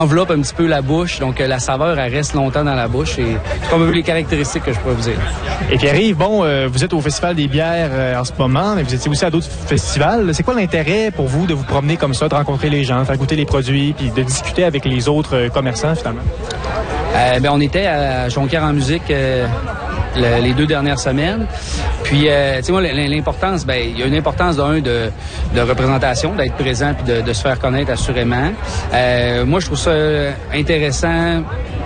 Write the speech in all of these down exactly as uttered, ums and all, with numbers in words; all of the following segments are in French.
enveloppe un petit peu la bouche, donc euh, la saveur, elle reste longtemps dans la bouche. Et c'est comme les caractéristiques que je pourrais vous dire. Et Pierre-Yves, bon, euh, vous êtes au Festival des bières euh, en ce moment, mais vous étiez aussi à d'autres festivals. C'est quoi l'intérêt pour vous de vous promener comme ça, de rencontrer les gens, de faire goûter les produits, puis de discuter avec les autres euh, commerçants, finalement? Euh, ben, on était à Jonquière en musique euh, le, les deux dernières semaines. Puis, euh, tu sais, moi, l'importance, ben, il y a une importance d'un de, de représentation, d'être présent puis de, de se faire connaître assurément. Euh, moi, je trouve ça intéressant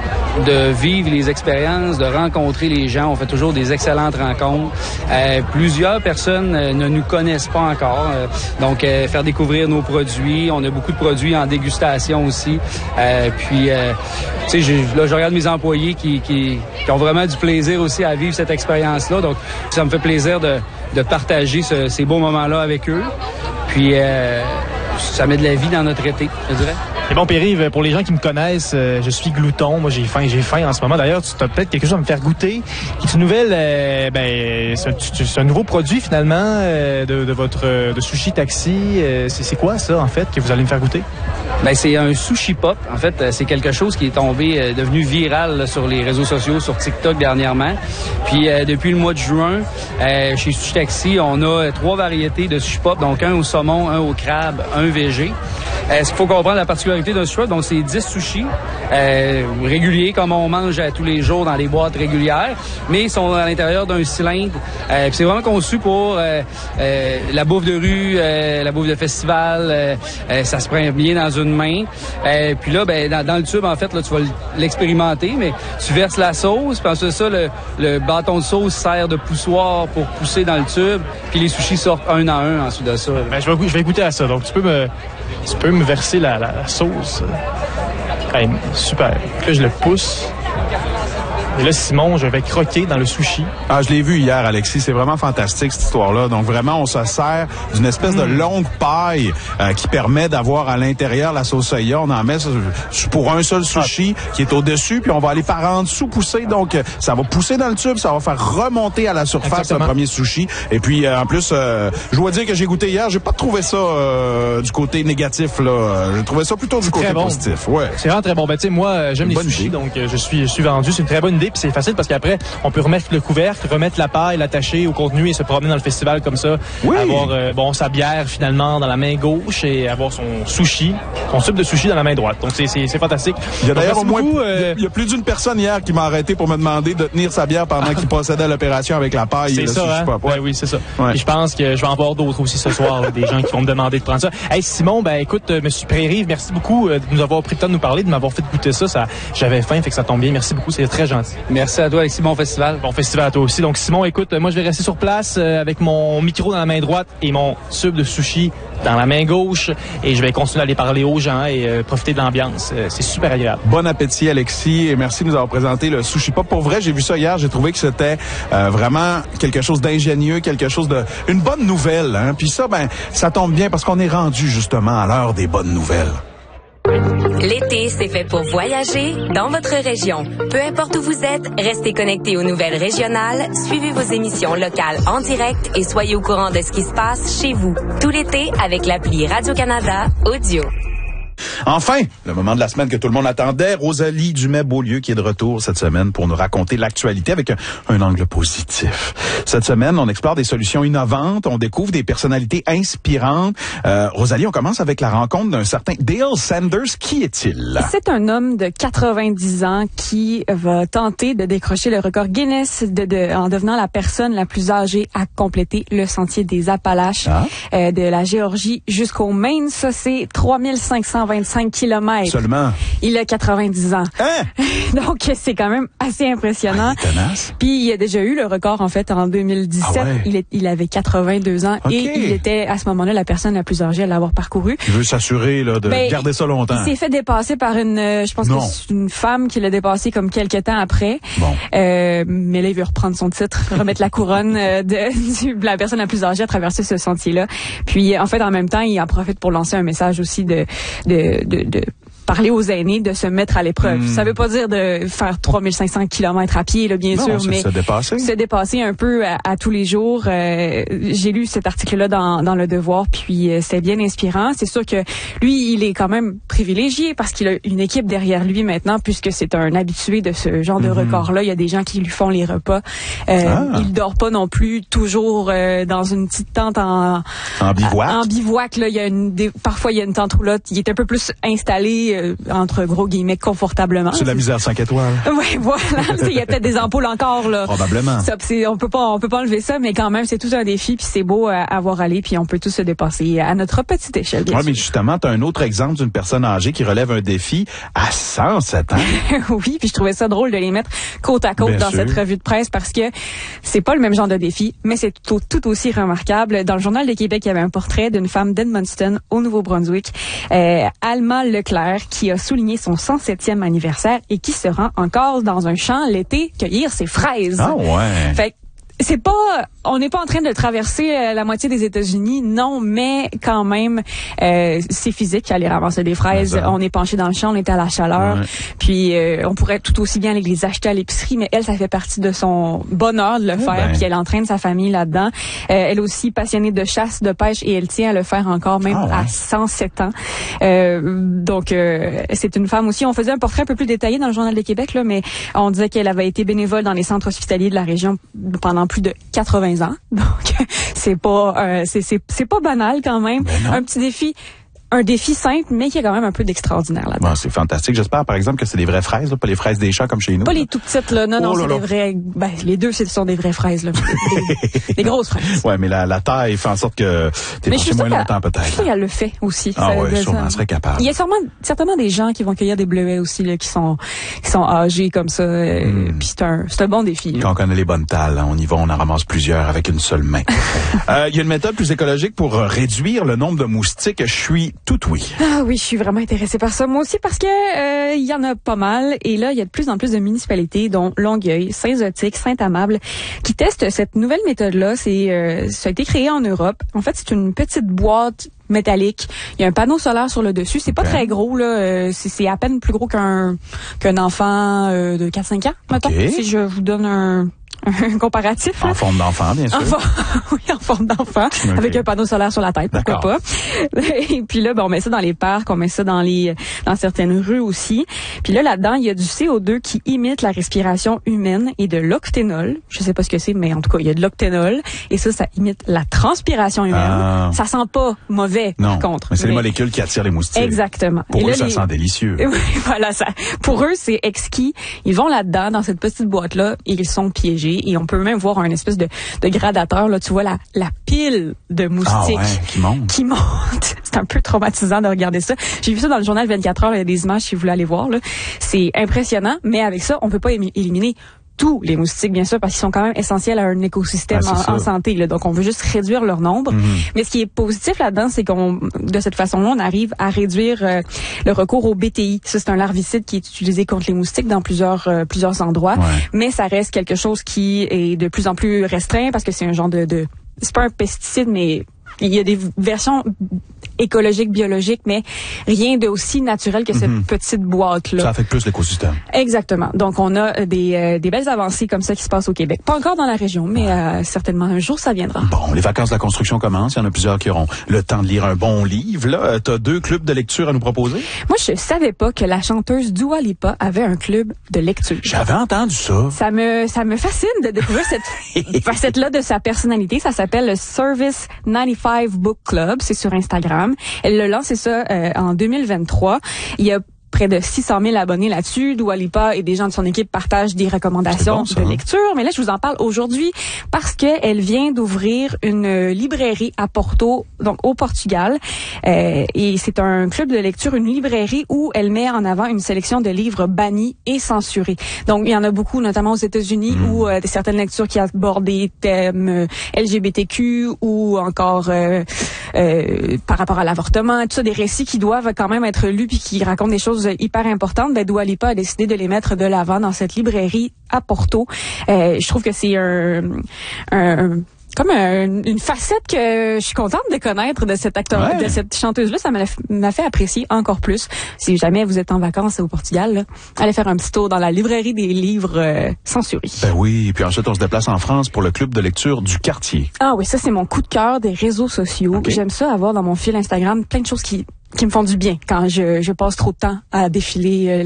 de vivre les expériences, de rencontrer les gens. On fait toujours des excellentes rencontres. Euh, plusieurs personnes euh, ne nous connaissent pas encore. Euh, donc, euh, faire découvrir nos produits. On a beaucoup de produits en dégustation aussi. Euh, puis, euh, tu sais, là, je regarde mes employés qui, qui, qui ont vraiment du plaisir aussi à vivre cette expérience-là. Donc, ça me fait plaisir de, de partager ce, ces beaux moments-là avec eux. Puis, euh, ça met de la vie dans notre été, je dirais. Et bon, Pierre-Yves, pour les gens qui me connaissent, euh, je suis glouton. Moi, j'ai faim, j'ai faim en ce moment. D'ailleurs, tu as peut-être quelque chose à me faire goûter. Qui est une nouvelle, euh, ben, c'est, c'est un nouveau produit finalement euh, de, de votre de Sushi Taxi. Euh, c'est, c'est quoi ça en fait que vous allez me faire goûter? Ben, c'est un sushi pop. En fait, c'est quelque chose qui est tombé, euh, devenu viral là, sur les réseaux sociaux, sur TikTok dernièrement. Puis euh, depuis le mois de juin, euh, chez Sushi Taxi, on a trois variétés de sushi pop. Donc un au saumon, un au crabe, un végé. Euh, ce qu'il faut comprendre la particularité d'un sushi pop, donc c'est dix sushis euh, réguliers comme on mange à tous les jours dans les boîtes régulières, mais ils sont à l'intérieur d'un cylindre. Euh, c'est vraiment conçu pour euh, euh, la bouffe de rue, euh, la bouffe de festival. Euh, euh, ça se prend bien dans une main. Euh, puis là, ben dans, dans le tube, en fait, là, tu vas l'expérimenter, mais tu verses la sauce, puis ensuite ça, le, le bâton de sauce sert de poussoir pour pousser dans le tube, puis les sushis sortent un à un ensuite de ça. Ben, je vais, je vais goûter à ça. Donc, tu peux me, tu peux me verser la, la, la sauce. Hey, super. Là, je le pousse. Et là, Simon, je vais croquer dans le sushi. Ah, je l'ai vu hier, Alexis. C'est vraiment fantastique, cette histoire-là. Donc, vraiment, on se sert d'une espèce mmh. de longue paille euh, qui permet d'avoir à l'intérieur la sauce soya. On en met pour un seul sushi qui est au-dessus, puis on va aller par en dessous pousser. Donc, ça va pousser dans le tube, ça va faire remonter à la surface Exactement. le premier sushi. Et puis, euh, en plus, euh, je dois dire que j'ai goûté hier. J'ai pas trouvé ça euh, du côté négatif, là. J'ai trouvé ça plutôt du côté bon. positif. Ouais. C'est vraiment très bon. Ben, tu sais, moi, j'aime les sushis, idée. donc je suis, je suis vendu. C'est une très bonne idée. Puis c'est facile parce qu'après, on peut remettre le couvercle, remettre la paille, l'attacher au contenu et se promener dans le festival comme ça. Oui. Avoir euh, bon sa bière finalement dans la main gauche et avoir son sushi, son tube de sushi dans la main droite. Donc c'est, c'est, c'est fantastique. Il y a d'ailleurs au moins beaucoup, euh... il y a plus d'une personne hier qui m'a arrêté pour me demander de tenir sa bière pendant qu'il procédait à l'opération avec la paille. C'est et le ça, sushi hein? pop. Ouais. Ben oui, c'est ça. Ouais. Puis je pense que je vais en voir d'autres aussi ce soir, là, des gens qui vont me demander de prendre ça. Hey Simon, ben écoute, euh, Monsieur Prairie, merci beaucoup euh, de nous avoir pris le temps de nous parler, de m'avoir fait goûter ça. ça j'avais faim, fait que ça tombe bien. Merci beaucoup, c'est très gentil. Merci à toi, Alexis. Bon festival. Bon festival à toi aussi. Donc Simon, écoute, moi je vais rester sur place euh, avec mon micro dans la main droite et mon tube de sushi dans la main gauche et je vais continuer à aller parler aux gens et euh, profiter de l'ambiance. Euh, c'est super agréable. Bon appétit Alexis et merci de nous avoir présenté le sushi pop. Pour vrai, j'ai vu ça hier, j'ai trouvé que c'était euh, vraiment quelque chose d'ingénieux, quelque chose de une bonne nouvelle. Hein? Puis ça, ben, ça tombe bien parce qu'on est rendu justement à l'heure des bonnes nouvelles. L'été, c'est fait pour voyager dans votre région. Peu importe où vous êtes, restez connectés aux nouvelles régionales, suivez vos émissions locales en direct et soyez au courant de ce qui se passe chez vous. Tout l'été avec l'appli Radio-Canada Audio. Enfin, le moment de la semaine que tout le monde attendait, Rosalie Dumais-Beaulieu qui est de retour cette semaine pour nous raconter l'actualité avec un, un angle positif. Cette semaine, on explore des solutions innovantes, on découvre des personnalités inspirantes. Euh, Rosalie, on commence avec la rencontre d'un certain Dale Sanders. Qui est-il? C'est un homme de quatre-vingt-dix ans qui va tenter de décrocher le record Guinness de, de, en devenant la personne la plus âgée à compléter le sentier des Appalaches ah. euh, de la Géorgie jusqu'au Maine. Ça, c'est trois mille cinq cent vingt-cinq kilomètres. Seulement. Il a quatre-vingt-dix ans. Hein? Donc, c'est quand même assez impressionnant. Ah, il est tenace. Puis, il a déjà eu le record, en fait, en deux mille dix-sept. Ah ouais. il, est, il avait quatre-vingt-deux ans okay. et il était, à ce moment-là, la personne la plus âgée à l'avoir parcouru. Il veut s'assurer là, de ben, garder ça longtemps. Il s'est fait dépasser par une, je pense non. que c'est une femme qui l'a dépassé comme quelques temps après. Bon. Euh, mais là, il veut reprendre son titre, remettre la couronne de, de la personne la plus âgée à traverser ce sentier-là. Puis, en fait, en même temps, il en profite pour lancer un message aussi de, de, de, de parler aux aînés de se mettre à l'épreuve. Mm. Ça veut pas dire de faire trois mille cinq cents kilomètres à pied, là, bien non, sûr, c'est mais se dépasser. se dépasser un peu à, à tous les jours. Euh, j'ai lu cet article-là dans, dans Le Devoir, puis euh, c'est bien inspirant. C'est sûr que lui, il est quand même privilégié parce qu'il a une équipe derrière lui maintenant, puisque c'est un habitué de ce genre de mm-hmm. record-là. Il y a des gens qui lui font les repas. Euh, ah. Il dort pas non plus toujours euh, dans une petite tente en en bivouac. En bivouac, là, il y a une des, parfois il y a une tente roulotte. Il est un peu plus installé euh, entre gros guillemets confortablement. C'est de la misère cinq étoiles. Oui, voilà. Il y a peut-être des ampoules encore là. Probablement. Ça, c'est, on peut pas, on peut pas enlever ça, mais quand même c'est tout un défi. Puis c'est beau à, à voir aller. Puis on peut tous se dépasser à notre petite échelle. Oui, mais justement, tu as un autre exemple d'une personne âgée qui relève un défi à cent sept ans. Oui, puis je trouvais ça drôle de les mettre côte à côte Bien dans sûr. cette revue de presse parce que c'est pas le même genre de défi, mais c'est tout, tout aussi remarquable. Dans le Journal de Québec, il y avait un portrait d'une femme d'Edmundston au Nouveau-Brunswick, euh, Alma Leclerc, qui a souligné son cent septième anniversaire et qui se rend encore dans un champ l'été cueillir ses fraises. Ah ouais. Fait que c'est pas, on n'est pas en train de traverser euh, la moitié des États-Unis, non, mais quand même, euh, c'est physique aller ramasser des fraises. On est penché dans le champ, on est à la chaleur, ouais. puis euh, on pourrait tout aussi bien aller les acheter à l'épicerie, mais elle, ça fait partie de elle bonheur de le faire, ben. puis elle entraîne sa famille là-dedans. Euh, elle est aussi passionnée de chasse, de pêche, et elle tient à le faire encore, même ah, ouais. à cent sept ans. Euh, donc, euh, c'est une femme aussi. On faisait un portrait un peu plus détaillé dans le Journal de Québec, là, mais on disait qu'elle avait été bénévole dans les centres hospitaliers de la région pendant plus de quatre-vingts ans. Donc, c'est pas, euh, c'est, c'est, c'est pas banal quand même. Un petit défi. Un défi simple, mais qui a quand même un peu d'extraordinaire là-dedans. Bon, c'est fantastique. J'espère, par exemple, que c'est des vraies fraises, là, pas les fraises des champs comme chez nous. Pas là. les tout petites, là. Non, oh, non, là, c'est là. des vraies... Ben, les deux, ce sont des vraies fraises, là. Des, des grosses fraises. Ouais, mais la, la taille fait en sorte que t'es penché moins longtemps, peut-être. Je sais qu'elle le fait aussi. Ah ça, ouais, sûrement, ça, elle serait capable. Il y a sûrement, certainement des gens qui vont cueillir des bleuets aussi, là, qui sont, qui sont âgés comme ça. Mm. Puis c'est un, c'est un bon défi. Là. Quand on connaît les bonnes talles, hein, on y va, on en ramasse plusieurs avec une seule main. euh, il y a une méthode plus écologique pour réduire le nombre de moustiques. Je suis tout oui. Ah oui, je suis vraiment intéressée par ça. Moi aussi, parce que euh, il y en a pas mal. Et là, il y a de plus en plus de municipalités, dont Longueuil, Saint-Zotique, Saint-Amable, qui testent cette nouvelle méthode-là. C'est, euh, ça a été créé en Europe. En fait, c'est une petite boîte métallique. Il y a un panneau solaire sur le dessus. C'est pas okay. très gros, là. Euh, c'est, c'est à peine plus gros qu'un qu'un enfant euh, de quatre cinq ans, mettons. Okay. Si je vous donne un... un comparatif. En forme d'enfant, bien sûr. En for... oui, en forme d'enfant, okay. avec un panneau solaire sur la tête, pourquoi D'accord. pas. Et puis là, ben, on met ça dans les parcs, on met ça dans les dans certaines rues aussi. Puis là, là-dedans, il y a du C O deux qui imite la respiration humaine et de l'octénol. Je sais pas ce que c'est, mais en tout cas, il y a de l'octénol. Et ça, ça imite la transpiration humaine. Ah. Ça sent pas mauvais, non, par contre. mais c'est mais... les molécules qui attirent les moustiques. Exactement. Pour et eux, là, ça les... sent délicieux. Oui, voilà, ça. Pour eux, c'est exquis. Ils vont là-dedans, dans cette petite boîte-là, et ils sont piégés. Et on peut même voir un espèce de, de gradateur. Là, tu vois la, la pile de moustiques ah ouais, qui monte. Qui monte. C'est un peu traumatisant de regarder ça. J'ai vu ça dans le journal vingt-quatre heures. Il y a des images si vous voulez aller voir. Là. C'est impressionnant, mais avec ça, on peut pas éliminer tous les moustiques, bien sûr, parce qu'ils sont quand même essentiels à un écosystème ah, en, en santé. Là. Donc, on veut juste réduire leur nombre. Mm-hmm. Mais ce qui est positif là-dedans, c'est qu'on, de cette façon-là, on arrive à réduire euh, le recours au B T I. Ça, c'est un larvicide qui est utilisé contre les moustiques dans plusieurs euh, plusieurs endroits. Ouais. Mais ça reste quelque chose qui est de plus en plus restreint parce que c'est un genre de... de c'est pas un pesticide, mais... Il y a des versions écologiques, biologiques, mais rien de aussi naturel que cette mm-hmm. petite boîte-là. Ça affecte plus l'écosystème. Exactement. Donc, on a des, euh, des belles avancées comme ça qui se passent au Québec. Pas encore dans la région, mais euh, certainement un jour, ça viendra. Bon, les vacances de la construction commencent. Il y en a plusieurs qui auront le temps de lire un bon livre. Là, tu as deux clubs de lecture à nous proposer? Moi, je savais pas que la chanteuse Dua Lipa avait un club de lecture. J'avais entendu ça. Ça me, ça me fascine de découvrir cette facette-là de sa personnalité. Ça s'appelle le Service quatre-vingt-quinze Book Club, c'est sur Instagram. Elle a lancé ça euh, en deux mille vingt-trois. Il y a près de six cent mille abonnés là-dessus. Dua Lipa et des gens de son équipe partagent des recommandations bon, de lecture. Mais là, je vous en parle aujourd'hui parce que elle vient d'ouvrir une librairie à Porto, donc au Portugal. Euh, et c'est un club de lecture, une librairie où elle met en avant une sélection de livres bannis et censurés. Donc, il y en a beaucoup, notamment aux États-Unis, mmh. où euh, certaines lectures qui abordent des thèmes euh, L G B T Q ou encore euh, euh, par rapport à l'avortement, tout ça, des récits qui doivent quand même être lus puis qui racontent des choses hyper importantes. Ben, Dua Lipa a décidé de les mettre de l'avant dans cette librairie à Porto. Euh, je trouve que c'est un, un comme un, une facette que je suis contente de connaître de cette acteur, ouais. de cette chanteuse-là. Ça m'a, m'a fait apprécier encore plus. Si jamais vous êtes en vacances au Portugal, là, allez faire un petit tour dans la librairie des livres euh, censurés. Ben oui, puis ensuite on se déplace en France pour le club de lecture du quartier. Ah oui, ça c'est mon coup de cœur des réseaux sociaux. Okay. J'aime ça avoir dans mon fil Instagram plein de choses qui qui me font du bien quand je, je passe trop de temps à défiler euh,